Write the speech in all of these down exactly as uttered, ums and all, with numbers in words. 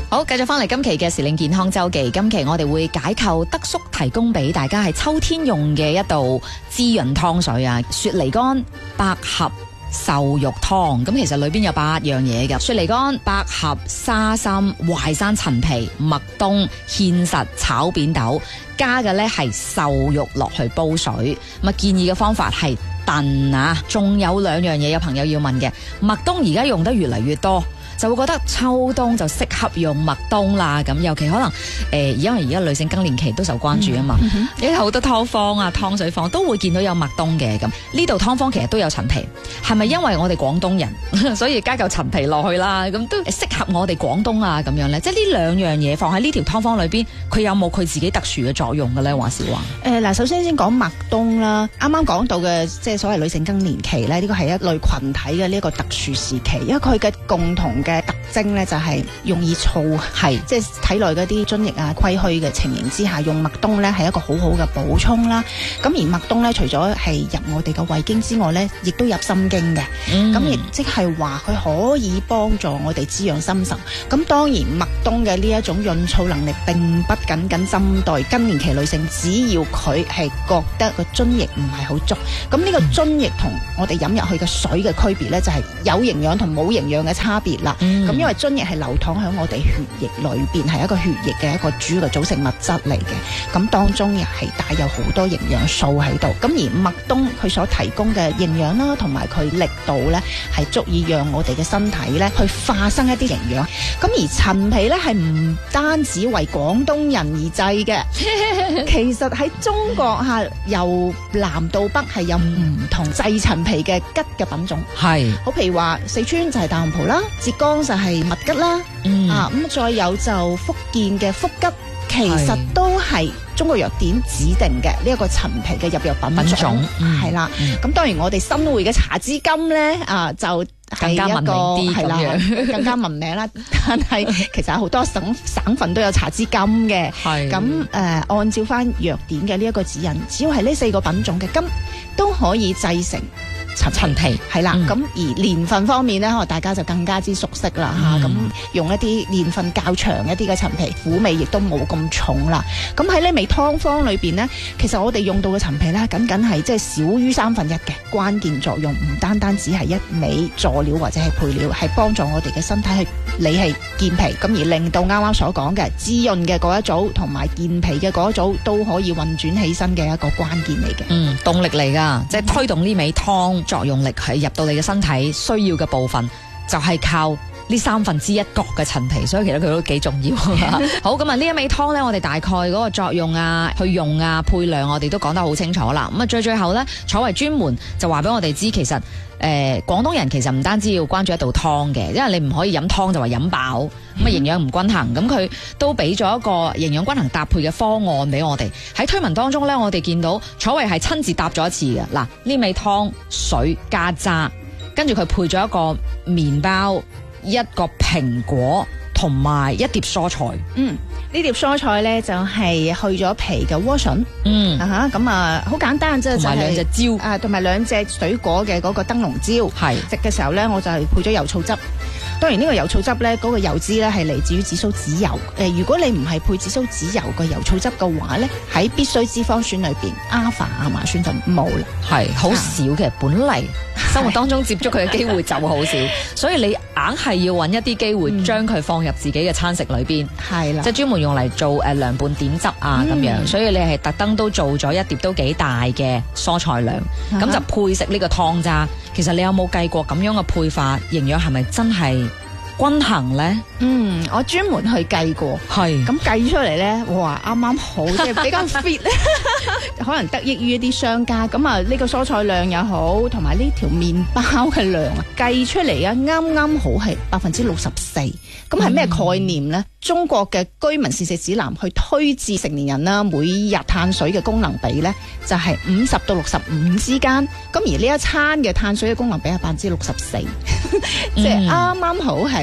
好，繼續翻嚟今期嘅時令健康周記。今期我哋會解構德叔提供俾大家係秋天用嘅一道滋潤湯水啊，雪梨乾百合瘦肉湯。咁其實裏邊有八樣嘢嘅，雪梨乾、百合、沙參、淮山陳皮、麥冬、芡實、炒扁豆，加嘅呢係瘦肉落去煲水。咁啊，建議嘅方法係燉啊。仲有兩樣嘢有朋友要問嘅，麥冬而家用得越嚟越多，就會覺得秋冬就適合用麥冬啦。咁尤其可能誒、呃，因為而家女性更年期都受關注啊嘛，有好、嗯、多湯方啊、湯水方都會見到有麥冬嘅。咁呢度湯方其實都有陳皮，係咪因為我哋廣東人所以加嚿陳皮落去啦？咁都適合我哋廣東啊咁樣咧？即係呢兩樣嘢放喺呢條湯方裏邊，佢有冇佢自己特殊嘅作用嘅咧？話是話誒嗱，首先先講麥冬啦，啱啱講到嘅即係所謂女性更年期咧，呢個係一類群體嘅呢一個特殊時期，因為佢嘅共同嘅特徵咧就係容易燥，係即係體內嗰啲津液啊虧虛嘅情形之下，用麥冬咧係一個好好嘅補充啦。咁而麥冬咧除咗係入我哋嘅胃經之外咧，亦都入心經嘅。咁亦、嗯、即係話佢可以幫助我哋滋養心神。咁當然麥冬嘅呢一種潤燥能力並不僅僅針對更年期女性，只要佢係覺得個津液唔係好足。咁呢個津液同我哋飲入去嘅水嘅區別咧，就係有營養同冇營養嘅差別啦。咁、嗯、因為津液係流淌喺我哋血液裏邊，係一個血液嘅一個主要嘅組成物質嚟嘅。咁當中又係帶有好多營養素喺度。咁而麥冬佢所提供嘅營養啦，同埋佢力度咧，係足以讓我哋嘅身體咧去化生一啲營養。咁而陳皮咧係唔單止為廣東人而製嘅，其實喺中國吓由南到北係有唔同製陳皮嘅桔嘅品種。係好譬如話四川就係大紅袍啦，浙江就係蜜桔啦，嗯、啊咁再有就福建嘅福桔，其實都係中國藥典指定嘅呢一個陳皮嘅入藥品種，係啦。咁當然我哋新會嘅茶之金咧啊就係一個更加聞名啲咁樣，更加聞名啦。但係其實有好多省省份都有茶之金嘅，咁誒、呃、按照翻藥典嘅呢一個指引，只要係呢四個品種嘅金都可以製成陳皮，係啦。咁、嗯、而年份方面咧，可能大家就更加之熟悉啦吓。咁、嗯、用一啲年份較長一啲嘅陳皮，苦味亦都冇咁重啦。咁喺呢味湯方裏邊呢，其實我哋用到嘅陳皮咧，僅僅係即係少於三分一嘅。關鍵作用唔單單只係一味佐料或者係配料，係幫助我哋嘅身體去理氣健脾，咁而令到啱啱所講嘅滋潤嘅嗰一組同埋健脾嘅嗰一組都可以運轉起身嘅一個關鍵嚟嘅。嗯，動力嚟噶，即係推動呢味湯作用力係入到你嘅身體需要嘅部分，就係靠呢三分之一角嘅陳皮，所以其實佢都幾重要。好，咁啊呢一味湯呢，我哋大概嗰個作用啊、去用啊、配量，我哋都講得好清楚啦。咁啊最最後呢，楚慧專門就話俾我哋知，其實誒、呃、廣東人其實唔單止要關注一道湯嘅，因為你唔可以飲湯就話飲飽，咁啊營養唔均衡。咁佢都俾咗一個營養均衡搭配嘅方案俾我哋。喺推文當中呢，我哋見到楚慧係親自搭咗一次嘅。嗱，呢味湯水加渣，跟住佢配咗一個麵包，一個蘋果同埋一碟蔬菜。嗯，呢碟蔬菜咧就係、是、去咗皮嘅萵筍。嗯，啊吓咁啊，好簡單啫，就係兩隻蕉啊，同埋兩隻水果嘅嗰個燈籠椒。係食嘅時候咧，我就係配咗油醋汁。當然呢個油醋汁咧，嗰、那個油脂咧係嚟自於紫蘇籽油。誒、呃，如果你唔係配紫蘇籽油個油醋汁嘅話咧，喺必需脂肪酸裏邊，阿法亞麻酸就冇啦。係好少嘅，本嚟生活當中接觸佢嘅機會就好少，所以你硬係要揾一啲機會將佢放入自己嘅餐食裏邊。係啦、嗯，即係專門用嚟做誒涼拌點汁啊咁、嗯、樣。所以你係特登都做咗一碟都幾大嘅蔬菜量，咁、嗯、就配食呢個湯渣。其實你有冇計過咁樣嘅配法，營養係咪真係均衡咧？嗯，我專門去計過，係咁計出嚟咧，哇，啱啱好，即係比較 fit 咧，可能得益於一啲商家。咁啊，呢個蔬菜量又好，同埋呢條麵包嘅量啊，計出嚟啊，啱啱好係百分之六十四。咁係咩概念咧？嗯、中國嘅居民膳食指南去推薦成年人啦，每日碳水嘅功能比咧，就係五十到六十五之間。咁而呢一餐嘅碳水嘅功能比係百分之六十四，即係啱啱好係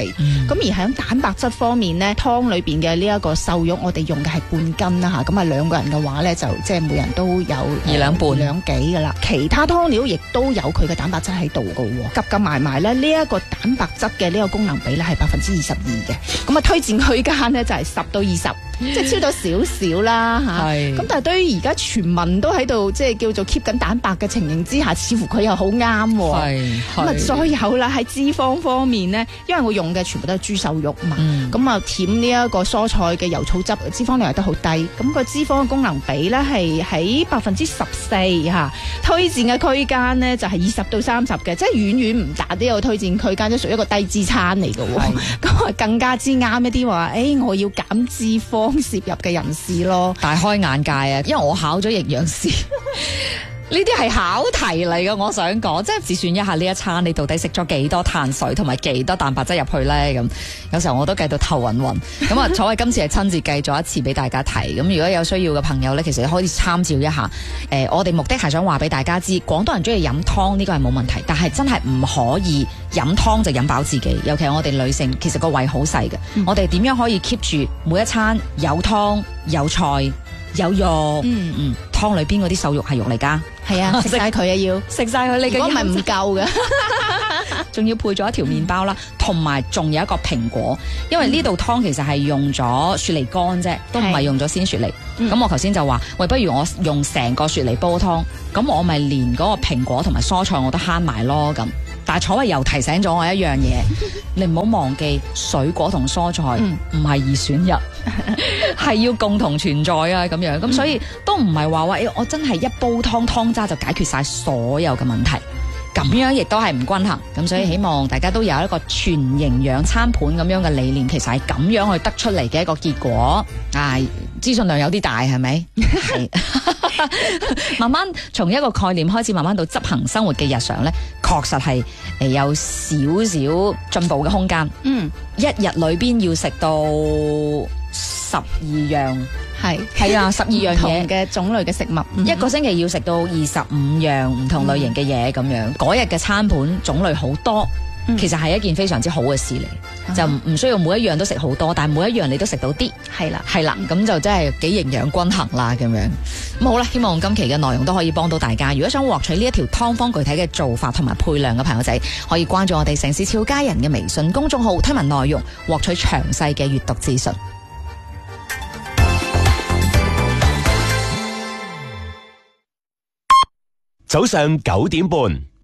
係。咁、 嗯、 而喺蛋白質方面呢，湯裏邊嘅呢一個瘦肉，我哋用嘅係半斤啦嚇。咁啊兩個人嘅話呢，就即係每人都有二兩半、 二兩幾噶啦。其他湯料亦都有佢嘅蛋白質喺度嘅喎，夾夾埋埋咧呢一個蛋白質嘅呢個功能比咧係百分之二十二嘅。咁啊推薦區間呢，就係十到二十，即係超到少少啦嚇。咁但係對於而家全民都喺度即係叫做 keep 緊蛋白嘅情形之下，似乎佢又好啱喎。咁啊再有啦，喺脂肪方面呢，因為我用嘅全部都係豬瘦肉嘛，咁啊舔呢一個蔬菜嘅油草汁，脂肪量係得好低，咁個脂肪嘅功能比咧係喺百分之十四嚇。推薦嘅區間呢，就係二十到三十嘅，即係遠遠唔達呢個推薦區間，即係屬於一個低脂餐嚟嘅喎。咁啊更加之啱一啲話，誒、欸、我要減脂肪攝入嘅人士咯， 大開眼界啊！因為我考咗營養師。呢啲係考題嚟嘅，我想講，即係自算一下呢一餐你到底食咗幾多碳水同埋幾多蛋白質入去呢？咁有時候我都計到頭暈暈。咁啊，所謂今次係親自計咗一次俾大家睇。咁如果有需要嘅朋友呢，其實可以參照一下。誒、呃，我哋目的係想話俾大家知，廣東人中意飲湯呢個係冇問題，但係真係唔可以飲湯就飲飽自己。尤其係我哋女性，其實個胃好細嘅。嗯、我哋點樣可以 keep 住每一餐有湯有菜有肉？嗯嗯，湯裏邊嗰啲瘦肉係肉嚟㗎。 係啊，食晒佢啊，要食晒佢，你嘅如果唔係唔夠嘅， 仲要配咗一條麵包啦，同埋仲有一個蘋果，因為呢道湯其實係用咗雪梨乾啫，都唔係用咗鮮雪梨。咁、嗯、我頭先就話，喂，不如我用成個雪梨煲湯，咁我咪連嗰個蘋果同埋蔬菜我都慳埋咯咁。但係楚慧又提醒咗我一樣嘢，你唔好忘記水果同蔬菜唔係二選一，係要共同存在啊咁樣。咁所以都唔係話話誒，我真係一煲湯湯渣就解決晒所有嘅問題，咁樣亦都係唔均衡。咁所以希望大家都有一個全營養餐盤咁樣嘅理念，其實係咁樣去得出嚟嘅一個結果。啊，資訊量有啲大係咪？係。慢慢從一個概念開始，慢慢到執行生活嘅日常呢，確實係誒有少少進步嘅空間。嗯，一日裏邊要食到十二樣，係係啊，十二樣嘢嘅種類嘅食物，嗯、一個星期要食到二十五樣唔同類型嘅嘢咁樣，嗰日嘅餐盤種類好多。其實係一件非常之好嘅事嚟，嗯、就唔需要每一樣都食好多，但係每一樣你都食到啲，係啦，係啦，咁就真係幾營養均衡啦咁樣。咁好啦，希望今期嘅內容都可以幫到大家。如果想獲取呢一條湯方具體嘅做法同埋配量嘅朋友仔，可以關注我哋城市俏佳人嘅微信公眾號，聽聞內容，獲取詳細嘅閱讀資訊。 早上九點半。